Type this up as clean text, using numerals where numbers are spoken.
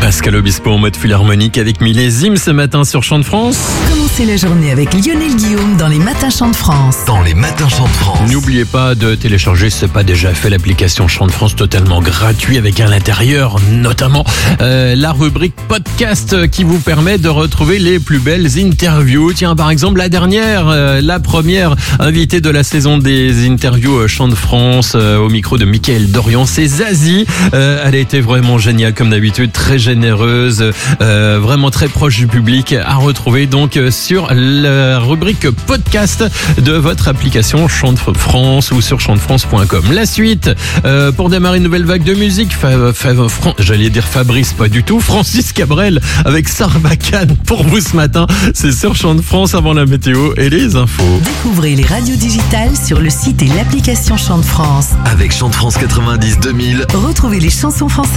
Pascal Obispo en mode philharmonique avec Millésime ce matin sur Chant de France. Commencez la journée avec Lionel Guillaume dans les Matins Chant de France. Dans les Matins Chant de France. N'oubliez pas de télécharger, si ce n'est pas déjà fait, l'application Chant de France totalement gratuit avec à l'intérieur notamment la rubrique podcast qui vous permet de retrouver les plus belles interviews. Tiens, par exemple, la première invitée de la saison des interviews Chant de France au micro de Mickaël Dorian, c'est Zazie. Elle a été vraiment géniale comme d'habitude, très généreuse, vraiment très proche du public, à retrouver donc sur la rubrique podcast de votre application Chant de France ou sur chantefrance.com. La suite, pour démarrer une nouvelle vague de musique, j'allais dire Fabrice, pas du tout, Francis Cabrel avec Sarbacane pour vous ce matin, c'est sur Chant de France avant la météo et les infos. Découvrez les radios digitales sur le site et l'application Chant de France. Avec Chant de France 90 2000. Retrouvez les chansons françaises